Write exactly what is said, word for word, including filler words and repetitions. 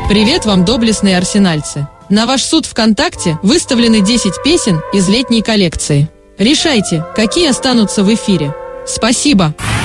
Привет вам, доблестные арсенальцы! На ваш суд ВКонтакте выставлены десять песен из летней коллекции. Решайте, какие останутся в эфире. Спасибо!